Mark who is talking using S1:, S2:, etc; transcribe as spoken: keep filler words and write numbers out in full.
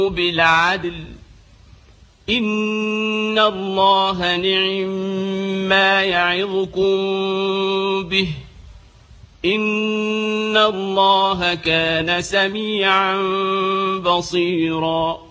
S1: بالعدل إن الله نعم ما يعظكم به إن الله كان سميعا بصيرا